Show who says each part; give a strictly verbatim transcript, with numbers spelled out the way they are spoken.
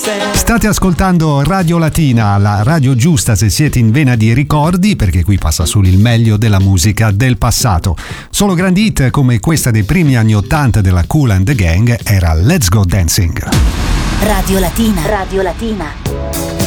Speaker 1: State ascoltando Radio Latina, la radio giusta se siete in vena di ricordi, perché qui passa solo il meglio della musica del passato. Solo grandi hit come questa dei primi anni ottanta della Kool and the Gang era Let's Go Dancing.
Speaker 2: Radio Latina. Radio Latina.